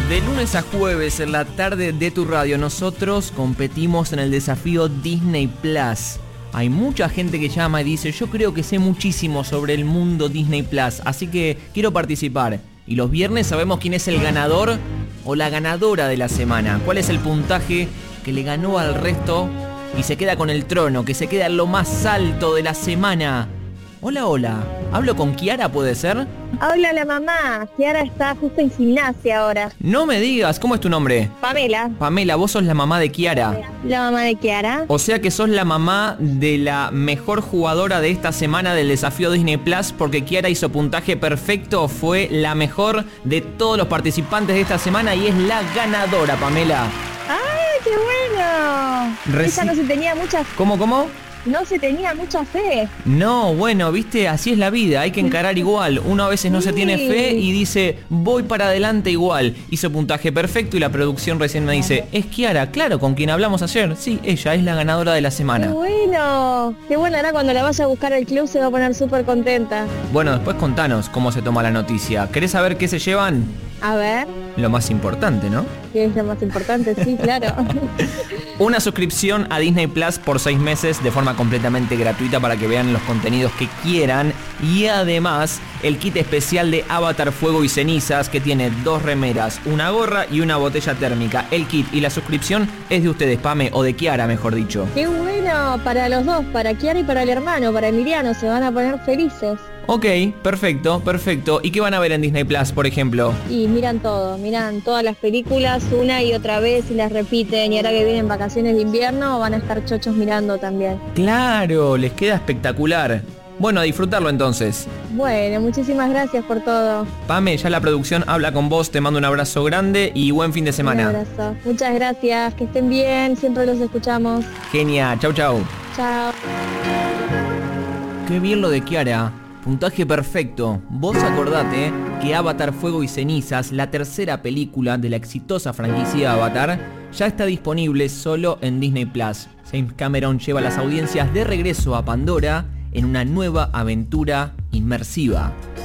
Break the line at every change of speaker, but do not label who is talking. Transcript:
De lunes a jueves en la tarde de tu radio, nosotros competimos en el desafío Disney Plus. Hay mucha gente que llama y dice, yo creo que sé muchísimo sobre el mundo Disney Plus, así que quiero participar. Y los viernes sabemos quién es el ganador o la ganadora de la semana. ¿Cuál es el puntaje que le ganó al resto y se queda con el trono, que se queda en lo más alto de la semana? Hola, hola. ¿Hablo con Kiara, puede ser?
Hola, la mamá. Kiara está justo en gimnasia ahora.
No me digas, ¿cómo es tu nombre?
Pamela.
Pamela, vos sos la mamá de Kiara.
La mamá de Kiara.
O sea que sos la mamá de la mejor jugadora de esta semana del desafío Disney Plus, porque Kiara hizo puntaje perfecto, fue la mejor de todos los participantes de esta semana y es la ganadora, Pamela.
¡Ay, qué bueno! Ella no se tenía mucha fe.
¿Cómo?
No se tenía mucha fe.
No, bueno, viste, así es la vida, hay que encarar igual. Uno a veces no se tiene fe y dice, voy para adelante igual. Hizo puntaje perfecto y la producción recién me dice, es Kiara, claro, con quien hablamos ayer. Sí, ella es la ganadora de la semana.
Qué bueno, ahora cuando la vaya a buscar al club se va a poner súper contenta.
Bueno, después contanos cómo se toma la noticia. ¿Querés saber qué se llevan?
A ver.
Lo más importante, ¿no?
¿Qué es lo más importante? Sí, claro.
Una suscripción a Disney Plus por 6 meses de forma completamente gratuita para que vean los contenidos que quieran. Y además, el kit especial de Avatar Fuego y Cenizas, que tiene 2 remeras, una gorra y una botella térmica. El kit y la suscripción es de ustedes, Pame, o de Kiara, mejor dicho.
¡Qué bueno! Para los dos, para Kiara y para el hermano, para Emiliano, se van a poner felices.
Ok, perfecto. ¿Y qué van a ver en Disney Plus, por ejemplo?
Y miran todo, miran todas las películas una y otra vez y las repiten. Y ahora que vienen vacaciones de invierno van a estar chochos mirando también.
Claro, les queda espectacular. Bueno, a disfrutarlo entonces.
Bueno, muchísimas gracias por todo.
Pame, ya la producción habla con vos, te mando un abrazo grande y buen fin de semana.
Un abrazo. Muchas gracias, que estén bien, siempre los escuchamos.
Genial, chau.
Chao.
Qué bien lo de Kiara. Puntaje perfecto. Vos acordate que Avatar Fuego y Cenizas, la tercera película de la exitosa franquicia Avatar, ya está disponible solo en Disney Plus. James Cameron lleva a las audiencias de regreso a Pandora en una nueva aventura inmersiva.